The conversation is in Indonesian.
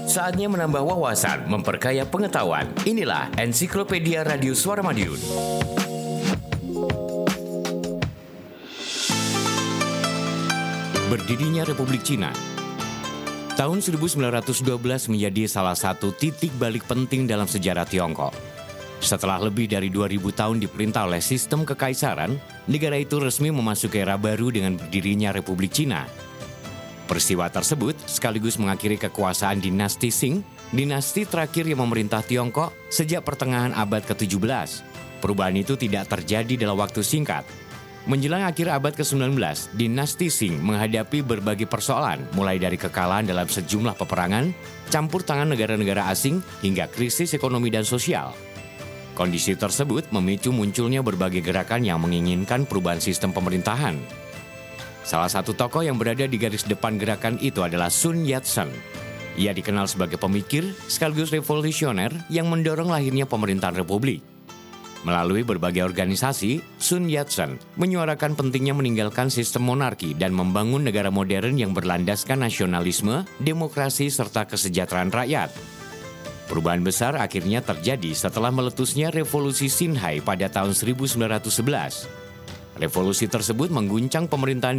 Saatnya menambah wawasan, memperkaya pengetahuan. Inilah Ensiklopedia Radio Suara Madiun. Berdirinya Republik Cina. Tahun 1912 menjadi salah satu titik balik penting dalam sejarah Tiongkok. Setelah lebih dari 2000 tahun diperintah oleh sistem kekaisaran, negara itu resmi memasuki era baru dengan berdirinya Republik Cina. Peristiwa tersebut sekaligus mengakhiri kekuasaan dinasti Qing, dinasti terakhir yang memerintah Tiongkok sejak pertengahan abad ke-17. Perubahan itu tidak terjadi dalam waktu singkat. Menjelang akhir abad ke-19, dinasti Qing menghadapi berbagai persoalan, mulai dari kekalahan dalam sejumlah peperangan, campur tangan negara-negara asing, hingga krisis ekonomi dan sosial. Kondisi tersebut memicu munculnya berbagai gerakan yang menginginkan perubahan sistem pemerintahan. Salah satu tokoh yang berada di garis depan gerakan itu adalah Sun Yat-sen. Ia dikenal sebagai pemikir sekaligus revolusioner yang mendorong lahirnya pemerintahan republik. Melalui berbagai organisasi, Sun Yat-sen menyuarakan pentingnya meninggalkan sistem monarki dan membangun negara modern yang berlandaskan nasionalisme, demokrasi, serta kesejahteraan rakyat. Perubahan besar akhirnya terjadi setelah meletusnya Revolusi Xinhai pada tahun 1911. Revolusi tersebut mengguncang pemerintahan